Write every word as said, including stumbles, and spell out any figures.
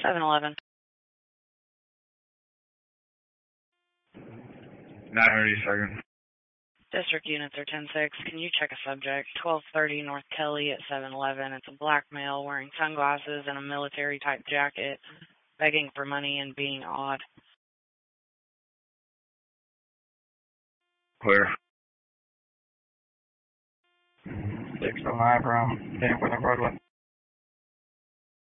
seven eleven. nine hundred second. District units are ten six. Can you check a subject? twelve thirty North Kelly at seven eleven. It's a black male wearing sunglasses and a military-type jacket, begging for money and being odd. Clear. six oh nine from San Quentin Broadway.